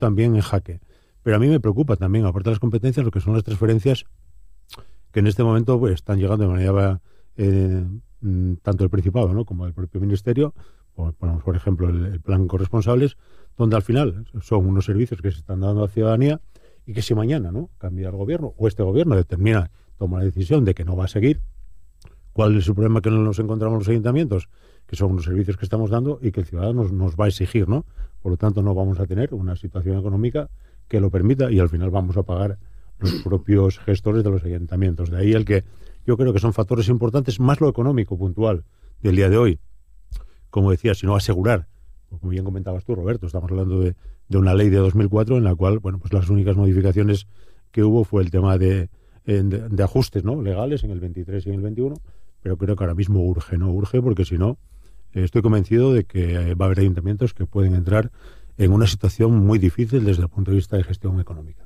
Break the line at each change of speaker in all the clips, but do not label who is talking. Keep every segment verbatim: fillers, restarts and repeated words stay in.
también en jaque. Pero a mí me preocupa también, aparte de las competencias, lo que son las transferencias que en este momento pues, están llegando de manera eh, tanto el Principado, ¿no?, como el propio Ministerio. Por, por ejemplo, el, el plan corresponsables, donde al final son unos servicios que se están dando a la ciudadanía y que si mañana, ¿no?, cambia el gobierno o este gobierno determina, toma la decisión de que no va a seguir, ¿cuál es el problema que nos encontramos los ayuntamientos? Que son unos servicios que estamos dando y que el ciudadano nos, nos va a exigir, ¿no? Por lo tanto, no vamos a tener una situación económica que lo permita y al final vamos a pagar los propios gestores de los ayuntamientos. De ahí el que yo creo que son factores importantes, más lo económico puntual del día de hoy. Como decía, sino asegurar, como bien comentabas tú, Roberto, estamos hablando de, de una ley de dos mil cuatro en la cual, bueno, pues las únicas modificaciones que hubo fue el tema de, de, de ajustes, ¿no?, legales en el veintitrés y en el veintiuno, pero creo que ahora mismo urge, ¿no? Urge porque si no, eh, estoy convencido de que eh, va a haber ayuntamientos que pueden entrar en una situación muy difícil desde el punto de vista de gestión económica.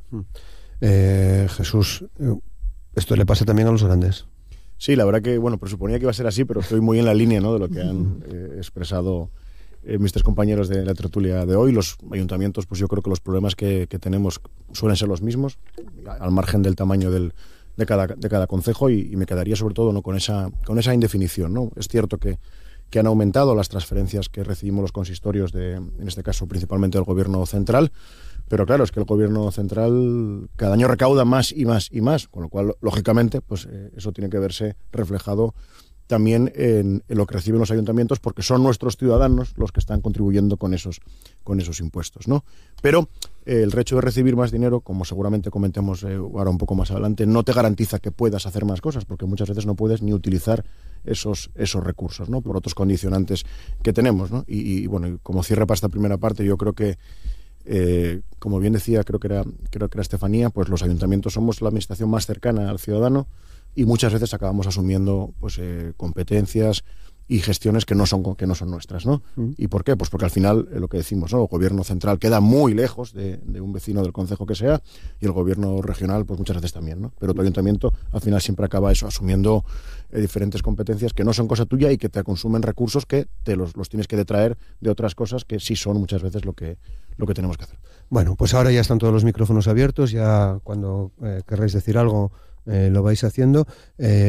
Eh, Jesús, ¿esto le pasa también a los grandes?
Sí, la verdad que, bueno, presuponía que iba a ser así, pero estoy muy en la línea, ¿no?, de lo que han eh, expresado eh, mis tres compañeros de la tertulia de hoy. Los ayuntamientos, pues yo creo que los problemas que, que tenemos suelen ser los mismos, al margen del tamaño del, de, cada, de cada concejo, y, y me quedaría sobre todo, ¿no?, con esa, con esa indefinición, ¿no? Es cierto que, que han aumentado las transferencias que recibimos los consistorios, de, en este caso principalmente del gobierno central, pero claro, es que el gobierno central cada año recauda más y más y más, con lo cual, lógicamente, pues eh, eso tiene que verse reflejado también en, en lo que reciben los ayuntamientos, porque son nuestros ciudadanos los que están contribuyendo con esos, con esos impuestos, ¿no? Pero eh, el hecho de recibir más dinero, como seguramente comentemos eh, ahora un poco más adelante, no te garantiza que puedas hacer más cosas, porque muchas veces no puedes ni utilizar esos, esos recursos, ¿no?, por otros condicionantes que tenemos, ¿no? Y, y bueno, como cierre para esta primera parte, yo creo que Eh, como bien decía, creo que era creo que era Estefanía, pues los ayuntamientos somos la administración más cercana al ciudadano y muchas veces acabamos asumiendo pues eh, competencias y gestiones que no son que no son nuestras, ¿no? Mm. ¿Y por qué? Pues porque al final, eh, lo que decimos, ¿no?, el gobierno central queda muy lejos de, de un vecino del concejo que sea, y el gobierno regional pues muchas veces también, ¿no? Pero tu ayuntamiento al final siempre acaba eso, asumiendo eh, diferentes competencias que no son cosa tuya y que te consumen recursos que te los, los tienes que detraer de otras cosas que sí son muchas veces lo que lo que tenemos que hacer.
Bueno, pues ahora ya están todos los micrófonos abiertos, ya cuando eh, querráis decir algo eh, lo vais haciendo. Eh,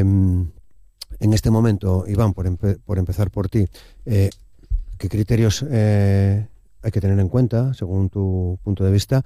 en este momento, Iván, por, empe- por empezar por ti, eh, ¿qué criterios eh, hay que tener en cuenta, según tu punto de vista,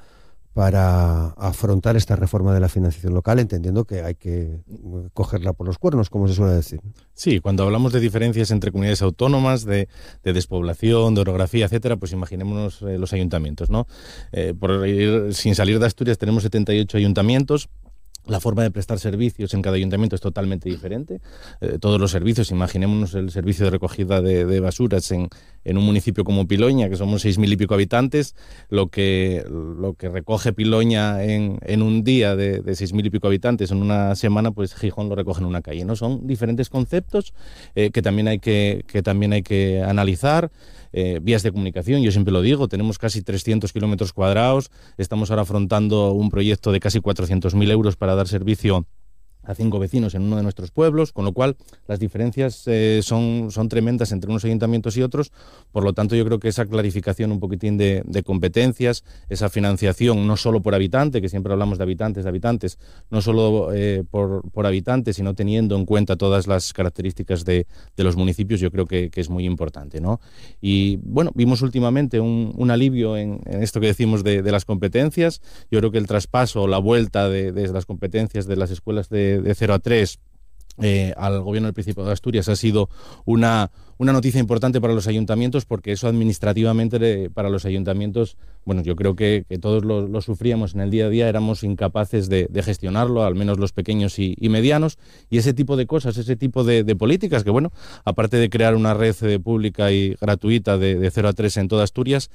para afrontar esta reforma de la financiación local, entendiendo que hay que cogerla por los cuernos, como se suele decir?
Sí, cuando hablamos de diferencias entre comunidades autónomas, de, de despoblación, de orografía, etcétera, pues imaginémonos eh, los ayuntamientos, ¿no? Eh, por ir, sin salir de Asturias, tenemos setenta y ocho ayuntamientos. La forma de prestar servicios en cada ayuntamiento es totalmente diferente. Eh, todos los servicios, imaginémonos el servicio de recogida de, de basuras en, en un municipio como Piloña, que somos seis mil y pico habitantes, lo que, lo que recoge Piloña en, en un día de, de seis mil y pico habitantes, en una semana, pues Gijón lo recoge en una calle, ¿no? Son diferentes conceptos eh, que, también hay que, que también hay que analizar. Eh, vías de comunicación, yo siempre lo digo, tenemos casi trescientos kilómetros cuadrados, estamos ahora afrontando un proyecto de casi cuatrocientos mil euros para dar servicio a cinco vecinos en uno de nuestros pueblos, con lo cual las diferencias eh, son, son tremendas entre unos ayuntamientos y otros. Por lo tanto, yo creo que esa clarificación un poquitín de, de competencias, esa financiación no solo por habitante, que siempre hablamos de habitantes, de habitantes, no solo eh, por, por habitante, sino teniendo en cuenta todas las características de, de los municipios, yo creo que, que es muy importante, ¿no? Y bueno, vimos últimamente un, un alivio en, en esto que decimos de, de las competencias. Yo creo que el traspaso, la vuelta de, de las competencias de las escuelas de de cero a tres eh, al gobierno del Principado de Asturias ha sido una, una noticia importante para los ayuntamientos, porque eso administrativamente para los ayuntamientos, bueno, yo creo que, que todos lo, lo sufríamos en el día a día, éramos incapaces de, de gestionarlo, al menos los pequeños y, y medianos, y ese tipo de cosas, ese tipo de, de políticas que, bueno, aparte de crear una red de pública y gratuita de, de cero a tres en toda Asturias,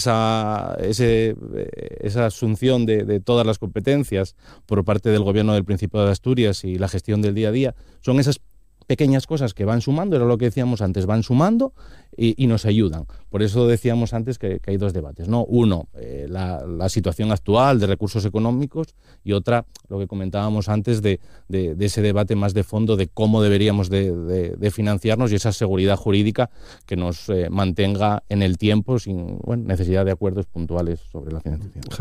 esa, ese, esa asunción de, de todas las competencias por parte del gobierno del Principado de Asturias y la gestión del día a día, son esas pequeñas cosas que van sumando, era lo que decíamos antes, van sumando y, y nos ayudan. Por eso decíamos antes que, que hay dos debates, ¿no? Uno, eh, la, la situación actual de recursos económicos, y otra, lo que comentábamos antes de, de, de ese debate más de fondo de cómo deberíamos de, de, de financiarnos y esa seguridad jurídica que nos eh, mantenga en el tiempo sin bueno, necesidad de acuerdos puntuales sobre la financiación.